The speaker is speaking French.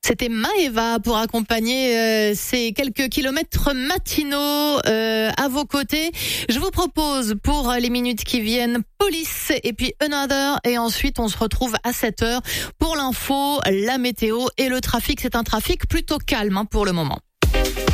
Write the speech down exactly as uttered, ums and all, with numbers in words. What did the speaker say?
C'était Maëva pour accompagner euh, ces quelques kilomètres matinaux euh, à vos côtés. Je vous propose pour les minutes qui viennent Police et puis Another, et ensuite on se retrouve à sept heures pour l'info, la météo et le trafic. C'est un trafic plutôt calme hein, pour le moment.